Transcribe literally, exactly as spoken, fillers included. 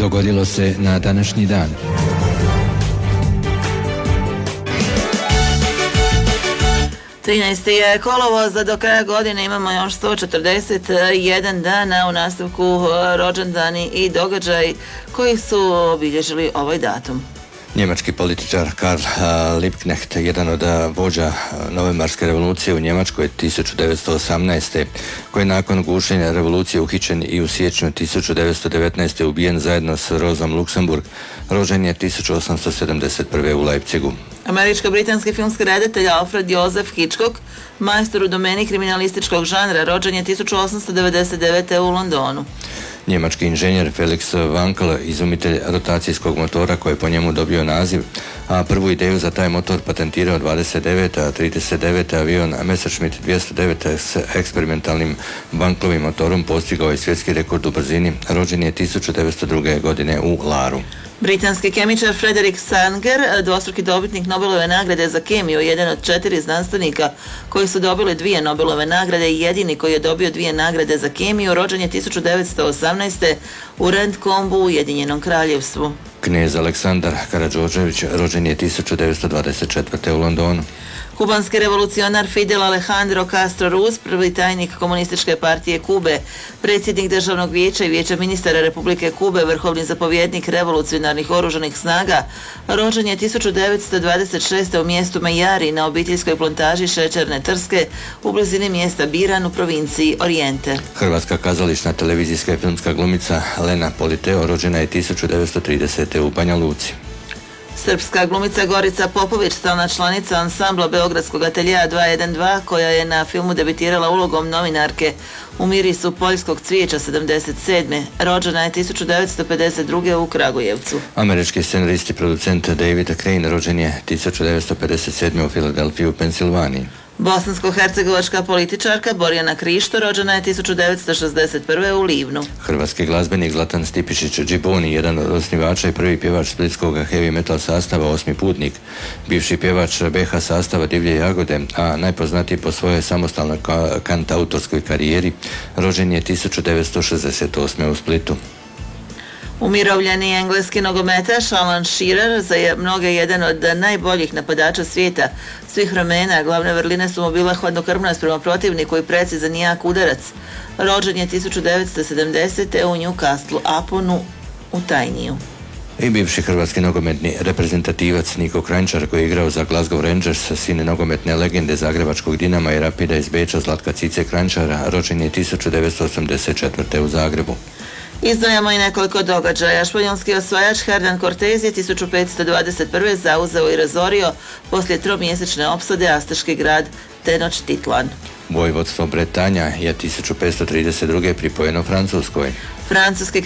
dogodilo se na današnji dan. trinaesti je kolovoza, do kraja godine imamo još sto četrdeset jedan dana, u nastavku rođendani i događaji koji su obilježili ovaj datum. Njemački političar Karl Liebknecht, jedan od vođa novembarske revolucije u Njemačkoj tisuću devetsto osamnaeste. koji je nakon gušenja revolucije uhićen i u siječnju tisuću devetsto devetnaeste. ubijen zajedno s Rozom Luxemburg. Rođen je tisuću osamsto sedamdeset prve. u Leipzigu. Američko-britanski filmski redatelj Alfred Joseph Hitchcock, majstor u domeni kriminalističkog žanra, rođen je tisuću osamsto devedeset devete. u Londonu. Njemački inženjer Felix Wankel, izumitelj rotacijskog motora koji je po njemu dobio naziv, a prvu ideju za taj motor patentirao dvadeset devete. a trideset devete. avion Messerschmitt dvjesto devet s eksperimentalnim Wankelovim motorom postigao je svjetski rekord u brzini. Rođen je tisuću devetsto druge. godine u Laru. Britanski kemičar Frederick Sanger, dvostruki dobitnik Nobelove nagrade za kemiju, jedan od četiri znanstvenika koji su dobili dvije Nobelove nagrade i jedini koji je dobio dvije nagrade za kemiju, rođen je tisuću devetsto osamnaeste. u Rendkombu u Ujedinjenom kraljevstvu. Knez Aleksandar Karađorđević, rođen je tisuću devetsto dvadeset četvrte. u Londonu. Kubanski revolucionar Fidel Alejandro Castro Ruz, prvi tajnik komunističke partije Kube, predsjednik državnog vijeća i vijeća ministara Republike Kube, vrhovni zapovjednik revolucionarnih oružanih snaga, rođen je tisuću devetsto dvadeset šeste. u mjestu Majari na obiteljskoj plantaži šećerne trske u blizini mjesta Biran u provinciji Orijente. Hrvatska kazališna televizijska i filmska glumica Lena Politeo rođena je tisuću devetsto tridesete. u Banja Luci. Srpska glumica Gorica Popović, stalna članica ansambla Beogradskog ateljea dva jedan dva, koja je na filmu debitirala ulogom novinarke u Mirisu poljskog cvijeća sedamdeset sedme. rođena je tisuću devetsto pedeset druge. u Kragujevcu. Američki scenarist i producent David Crane rođen je tisuću devetsto pedeset sedme. u Filadelfiji u Pensilvaniji. Bosansko-hercegovačka političarka Borjana Krišto, rođena je tisuću devetsto šezdeset prve. u Livnu. Hrvatski glazbenik Zlatan Stipišić Džiboni, jedan od osnivača i prvi pjevač splitskog heavy metal sastava Osmi putnik, bivši pjevač be ha sastava Divlje jagode, a najpoznatiji po svojoj samostalnoj kantautorskoj karijeri, rođen je tisuću devetsto šezdeset osme. u Splitu. Umirovljeni engleski nogometaš Alan Shearer, za je mnoge jedan od najboljih napadača svijeta svih vremena. Glavne vrline su mu bile hladnokrvnost prema protivniku i precizan jak udarac. Rođen je tisuću devetsto sedamdesete. u Newcastle uponu u Tajniju. I bivši hrvatski nogometni reprezentativac Niko Kranjčar, koji je igrao za Glasgow Rangers, sin nogometne legende zagrebačkog Dinama i Rapida iz Beča Zlatka Cice Kranjčara, rođen je tisuću devetsto osamdeset četvrte. u Zagrebu. Izdvajamo i nekoliko događaja. Španjolski osvajač Hernan Cortés je tisuću petsto dvadeset prve. zauzeo i razorio poslije tromjesečne opsade Asteški grad Tenochtitlan. Vojvodstvo Bretanja je tisuću petsto trideset druge. pripojeno Francuskoj. Francuski